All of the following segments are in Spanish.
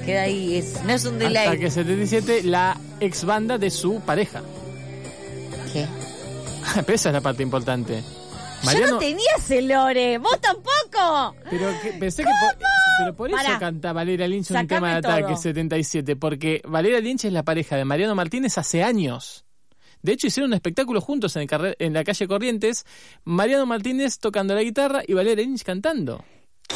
queda ahí, no es un delay. Ataque 77, la ex banda de su pareja. ¿Qué? Esa es la parte importante. Mariano... Yo no tenía ese lore, vos tampoco. Pero pensé que pero por eso canta Valeria Lynch un tema de Ataque 77, porque Valeria Lynch es la pareja de Mariano Martínez hace años. De hecho, hicieron un espectáculo juntos en la calle Corrientes, Mariano Martínez tocando la guitarra y Valeria Lynch cantando. ¿Qué?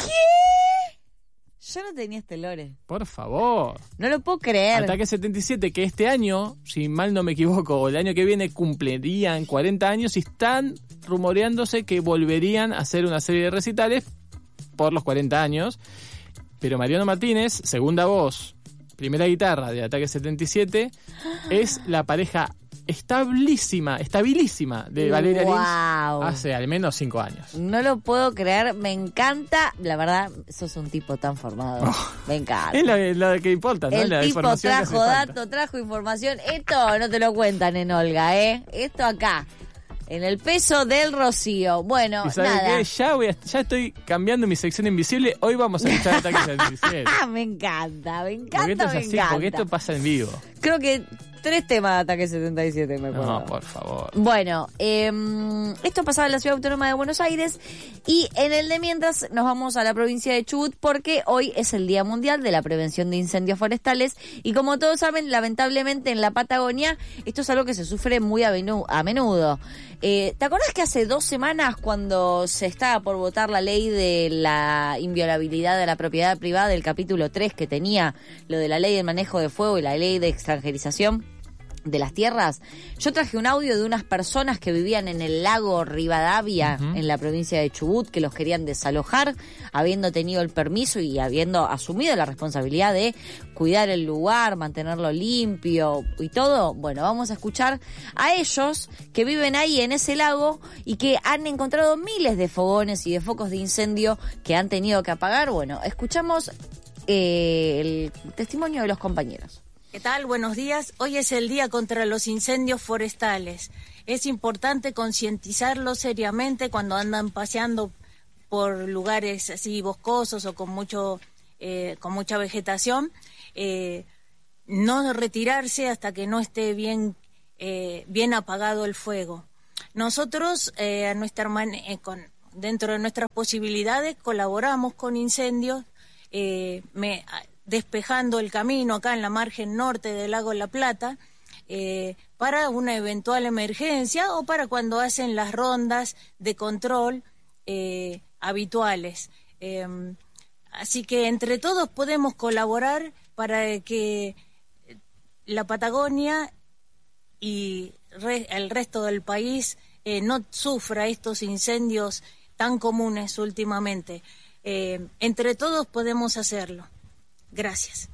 Yo no tenía este lore. Por favor. No lo puedo creer. Ataque 77, que este año, si mal no me equivoco, o el año que viene cumplirían 40 años y están rumoreándose que volverían a hacer una serie de recitales por los 40 años. Pero Mariano Martínez, segunda voz, primera guitarra de Ataque 77, es la pareja estabilísima de Valeria Lynch hace al menos 5 años. No lo puedo creer, me encanta. La verdad, sos un tipo tan formado. Me encanta. Es lo que importa, ¿no? El tipo trajo datos, trajo información. Esto no te lo cuentan en Olga, ¿eh? Esto acá, en el peso del rocío. Bueno, ¿y saben nada. qué? Ya estoy cambiando mi sección invisible. Hoy vamos a escuchar Ataque 77. Me encanta. Porque esto pasa en vivo. Creo que 3 temas de Ataque 77, me acuerdo. No, por favor. Bueno, esto pasaba en la Ciudad Autónoma de Buenos Aires y en el de mientras nos vamos a la provincia de Chubut porque hoy es el Día Mundial de la Prevención de Incendios Forestales y como todos saben, lamentablemente en la Patagonia esto es algo que se sufre muy a menudo. ¿Te acordás que hace 2 semanas cuando se estaba por votar la ley de la inviolabilidad de la propiedad privada del capítulo 3 que tenía lo de la ley del manejo de fuego y la ley de extranjerización de las tierras? Yo traje un audio de unas personas que vivían en el lago Rivadavia, en la provincia de Chubut, que los querían desalojar, habiendo tenido el permiso y habiendo asumido la responsabilidad de cuidar el lugar, mantenerlo limpio y todo. Bueno, vamos a escuchar a ellos que viven ahí en ese lago y que han encontrado miles de fogones y de focos de incendio que han tenido que apagar. Bueno, escuchamos el testimonio de los compañeros. ¿Qué tal? Buenos días. Hoy es el Día contra los Incendios Forestales. Es importante concientizarlos seriamente cuando andan paseando por lugares así boscosos o con mucha vegetación. No retirarse hasta que no esté bien apagado el fuego. Nosotros, dentro de nuestras posibilidades, colaboramos con incendios. Despejando el camino acá en la margen norte del lago La Plata para una eventual emergencia o para cuando hacen las rondas de control habituales. Así que entre todos podemos colaborar para que la Patagonia y el resto del país no sufra estos incendios tan comunes últimamente. Entre todos podemos hacerlo. Gracias.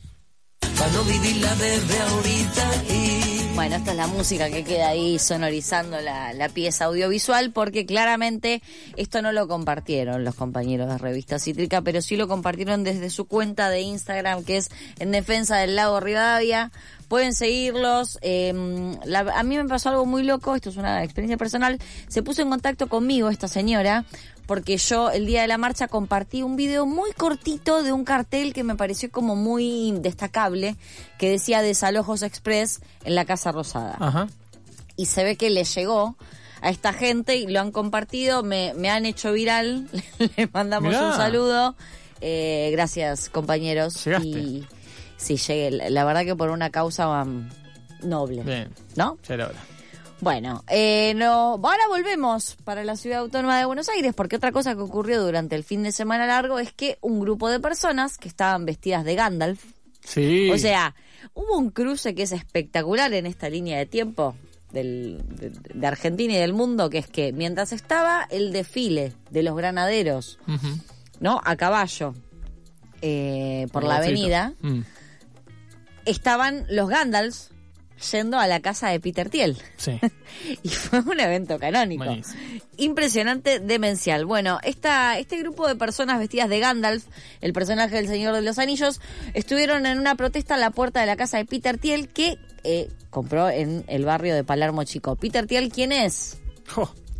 Bueno, esta es la música que queda ahí sonorizando la pieza audiovisual, porque claramente esto no lo compartieron los compañeros de Revista Cítrica, pero sí lo compartieron desde su cuenta de Instagram, que es En Defensa del Lago Rivadavia. Pueden seguirlos. A mí me pasó algo muy loco, esto es una experiencia personal. Se puso en contacto conmigo esta señora, porque yo el día de la marcha compartí un video muy cortito de un cartel que me pareció como muy destacable, que decía Desalojos Express en la Casa Rosada. Ajá. Y se ve que le llegó a esta gente y lo han compartido, me han hecho viral, les mandamos un saludo. Gracias, compañeros. ¿Llegaste? Y sí, llegué, la verdad que por una causa noble. Bien. ¿No? Ya era hora. Bueno, ahora volvemos para la Ciudad Autónoma de Buenos Aires, porque otra cosa que ocurrió durante el fin de semana largo es que un grupo de personas que estaban vestidas de Gandalf, sí. O sea, hubo un cruce que es espectacular en esta línea de tiempo de Argentina y del mundo, que es que mientras estaba el desfile de los granaderos, ¿no? A caballo, por la avenida, estaban los Gandalfs yendo a la casa de Peter Thiel. Sí. Y fue un evento canónico. Buenísimo. Impresionante, demencial. Bueno, este grupo de personas vestidas de Gandalf, el personaje del Señor de los Anillos, estuvieron en una protesta a la puerta de la casa de Peter Thiel, que compró en el barrio de Palermo Chico. Peter Thiel, ¿quién es?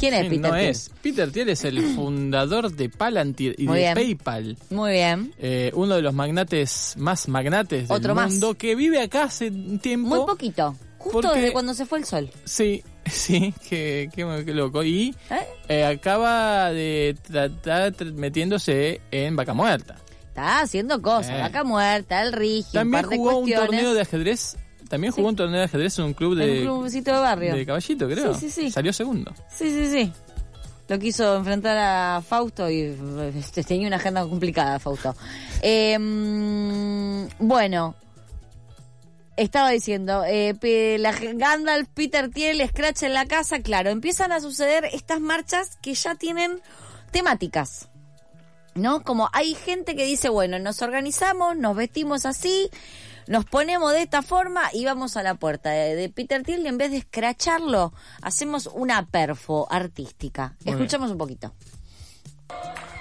¿Quién es Sí, Peter no Thiel? es. Peter Thiel es el fundador de Palantir y Muy de bien. PayPal. Muy bien. Uno de los más magnates del Otro más. mundo, que vive acá hace un tiempo. Muy poquito. Justo porque- desde cuando se fue el sol. Sí, qué loco. Y ¿Eh? acaba de estar metiéndose en Vaca Muerta. Está haciendo cosas. Vaca Muerta, el Rigi, un También par de jugó un cuestiones. torneo de ajedrez. También jugó un torneo de ajedrez en un club En de, un clubcito de barrio. de Caballito, creo. Sí. Salió segundo. Sí. Lo quiso enfrentar a Fausto y tenía una agenda complicada, Fausto. Bueno, estaba diciendo, Gandalf, Peter Thiel, Scratch en la casa, claro, empiezan a suceder estas marchas que ya tienen temáticas, ¿no? Como hay gente que dice, bueno, nos organizamos, nos vestimos así, nos ponemos de esta forma y vamos a la puerta de Peter Thiel y en vez de escracharlo, hacemos una perfo artística. Muy Escuchamos un poquito.